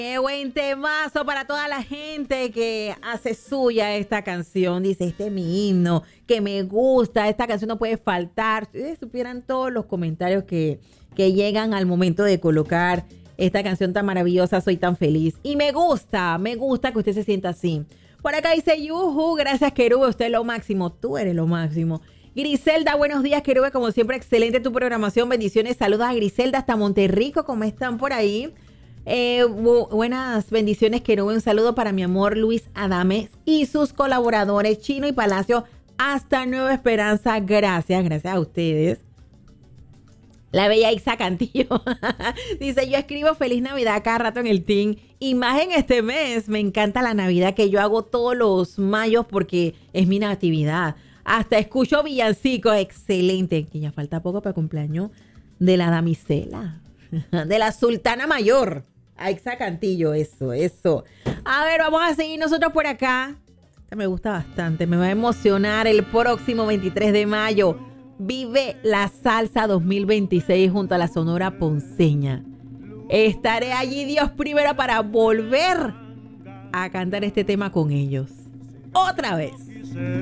Qué buen temazo para toda la gente que hace suya esta canción. Dice, este es mi himno, que me gusta, esta canción no puede faltar. Si ustedes supieran todos los comentarios que llegan al momento de colocar esta canción tan maravillosa, soy tan feliz. Y me gusta que usted se sienta así. Por acá dice, yuhu, gracias Querube, usted es lo máximo, tú eres lo máximo. Griselda, buenos días Querube, como siempre, excelente tu programación, bendiciones, saludos a Griselda hasta Monterrico, ¿cómo están por ahí? Buenas bendiciones, Querube. Un saludo para mi amor Luis Adames y sus colaboradores Chino y Palacio hasta Nueva Esperanza. Gracias a ustedes. La bella Ixa Cantillo dice, yo escribo Feliz Navidad cada rato en el team y más en este mes. Me encanta la Navidad que yo hago todos los mayos porque es mi natividad. Hasta escucho villancicos. Excelente. Que ya falta poco para el cumpleaños de la damisela, de la sultana mayor. Aixa Cantillo, eso. A ver, vamos a seguir nosotros por acá. Esta me gusta bastante, me va a emocionar el próximo 23 de mayo. Vive la Salsa 2026 junto a la Sonora Ponceña. Estaré allí, Dios primero, para volver a cantar este tema con ellos. Otra vez.